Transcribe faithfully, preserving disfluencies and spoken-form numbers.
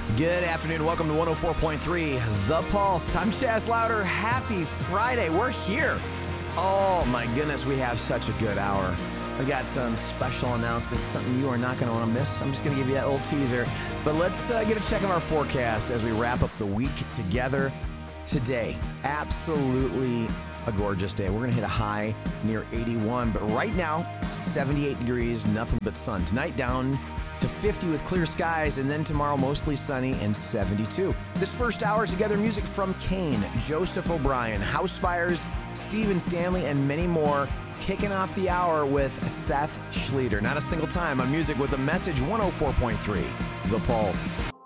Good afternoon. Welcome to one oh four point three The Pulse. I'm Chaz Louder. Happy Friday. We're here. Oh my goodness, we have such a good hour. I've got some special announcements, something you are not going to want to miss. I'm just going to give you that little teaser. But let's uh, get a check of our forecast as we wrap up the week together today. Absolutely a gorgeous day. We're going to hit a high near eighty-one, but right now, seventy-eight degrees, nothing but sun. Tonight down to fifty with clear skies, and then tomorrow mostly sunny and seventy-two. This first hour together, music from Kane, Joseph O'Brien, House Fires, Stephen Stanley, and many more. Kicking off the hour with Seth Schleter. Not a single time on Music with a Message. One oh four point three The Pulse.